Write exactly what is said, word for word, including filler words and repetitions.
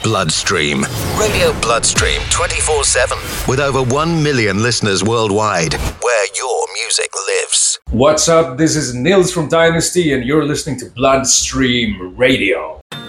Bloodstream. Radio Bloodstream twenty-four seven. With over one million listeners worldwide. Where your music lives. What's up? This is Nils from Dynasty and you're listening to Bloodstream Radio.